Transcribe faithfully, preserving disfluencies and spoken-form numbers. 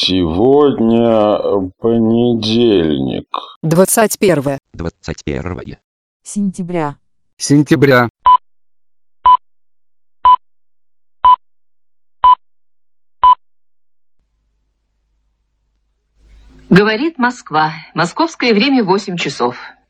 Сегодня понедельник. Двадцать первое. Двадцать первое. Сентября. Сентября. Говорит Москва. Московское время восемь часов.